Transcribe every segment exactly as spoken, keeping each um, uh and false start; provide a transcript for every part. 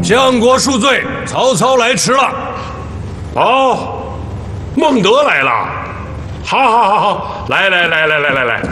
相国恕罪，曹操来迟了。 哦，孟德来了。好，好，好，好，来，来，来，来，来，来，来。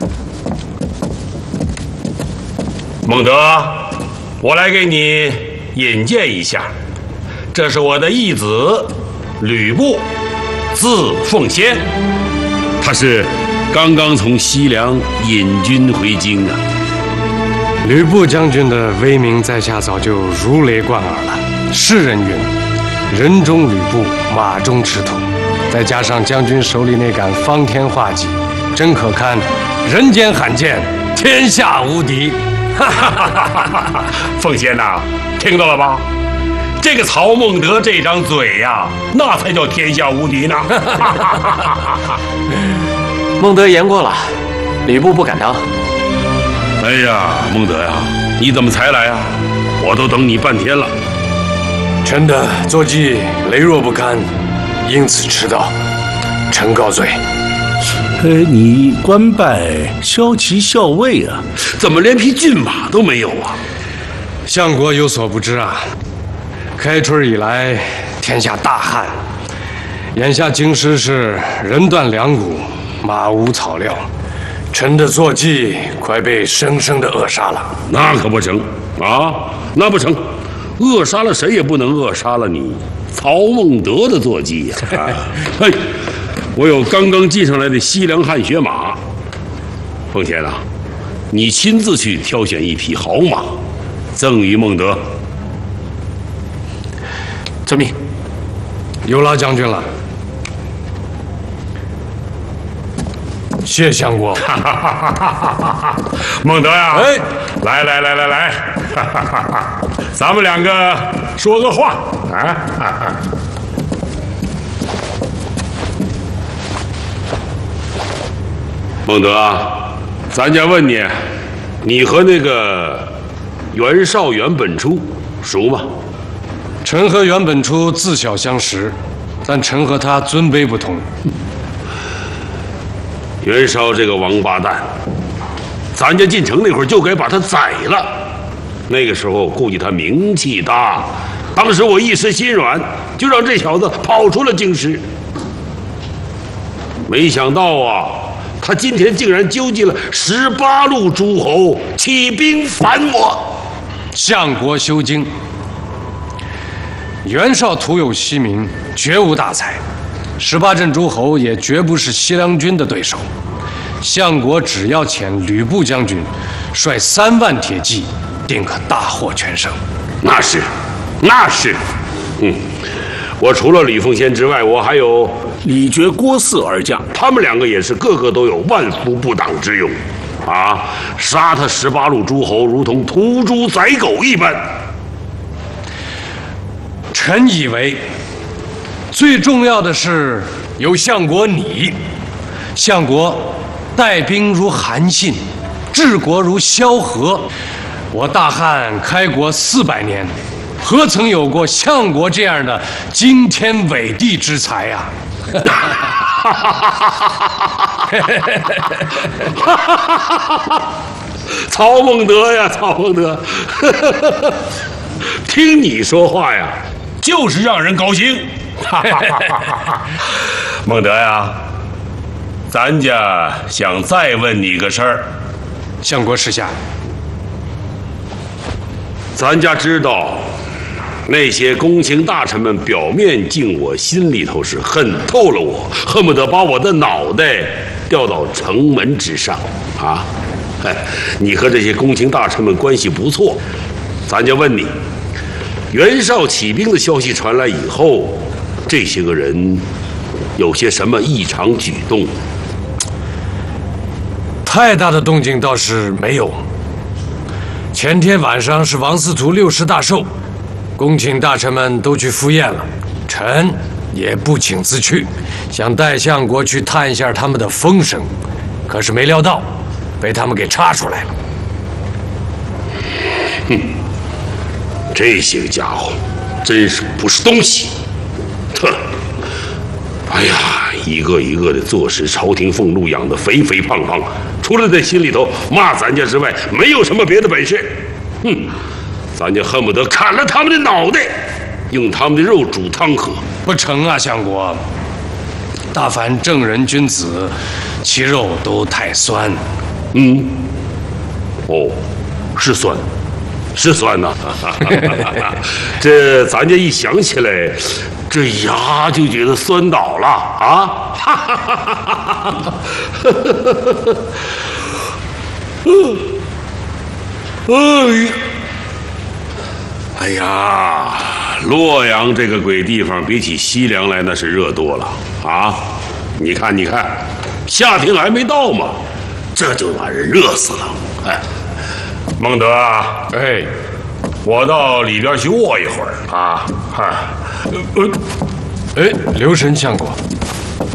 孟德，我来给你引荐一下，这是我的义子吕布，字奉先，他是刚刚从西凉引军回京啊。 吕布将军的威名在下早就如雷贯耳了。世人云：人中吕布，马中赤兔。再加上将军手里那杆方天画戟，真可堪人间罕见，天下无敌。哈哈哈哈哈！ 奉先呐，听到了吧？这个曹孟德这张嘴呀、啊，那才叫天下无敌呢！ 孟德言过了，吕布不敢当。 哎呀，孟德呀，你怎么才来啊？我都等你半天了。 臣的坐骑羸弱不堪，因此迟到，臣告罪。 呃，你官拜骁骑校尉啊， 怎么连匹骏马都没有啊？ 相国有所不知啊，开春以来，天下大旱，眼下京师是人断粮谷，马无草料，臣的坐骑快被生生的扼杀了。 那可不成啊，那不成，扼杀了谁也不能扼杀了你曹孟德的坐骑呀、啊！嘿。我有刚刚进上来的西凉汗血马，奉先啊，你亲自去挑选一匹好马，赠与孟德。 遵命。 有劳将军了，谢相国。 孟德呀、啊， 哎， 来来来来来，咱们两个说个话啊。孟德啊，咱家问你，你和那个袁绍袁本初熟吗？ 臣和袁本初自小相识，但臣和他尊卑不同。 袁绍这个王八蛋，咱家进城那会儿就该把他宰了。那个时候估计他名气大，当时我一时心软，就让这小子跑出了京师。没想到啊，他今天竟然纠集了十八路诸侯起兵反我。 相国休惊。袁绍徒有虚名，绝无大才，十八镇诸侯也绝不是西凉军的对手。相国只要遣吕布将军率三万铁骑，定可大获全胜。 那是，那是。嗯，我除了吕奉先之外，我还有李傕、郭汜二将， 他们两个也是个个都有万夫不挡之勇，啊，杀他十八路诸侯如同屠猪宰狗一般。 臣以为，最重要的是有相国你，相国带兵如韩信，治国如萧何。我大汉开国四百年，何曾有过相国这样的惊天伟地之才呀、 啊！曹孟德呀，曹孟德，听你说话呀，就是让人高兴。孟德呀，咱家想再问你个事儿。 相国示下。 咱家知道，那些公卿大臣们表面敬我，心里头是恨透了我，恨不得把我的脑袋吊到城门之上啊！哎，你和这些公卿大臣们关系不错，咱家问你，袁绍起兵的消息传来以后，这些个人有些什么异常举动？ 太大的动静倒是没有。前天晚上是王司徒六十大寿，公卿大臣们都去赴宴了，臣也不请自去，想带相国去探一下他们的风声，可是没料到被他们给查出来了。 哼，这些个家伙真是不是东西！哼，哎呀，一个一个的坐实朝廷俸禄，养得肥肥胖胖，除了在心里头骂咱家之外，没有什么别的本事。哼， 咱就恨不得砍了他们的脑袋，用他们的肉煮汤喝。 不成啊，相国，大凡正人君子，其肉都太酸。 嗯，哦，是酸，是酸呐、啊。这咱这一想起来，这牙就觉得酸倒了啊！哎，哎呀，洛阳这个鬼地方比起西凉来那是热多了啊！你看，你看，夏天还没到嘛，这就把人热死了。哎，孟德啊， 哎， 我到里边去卧一会儿啊！哎， 哎，留神，相国。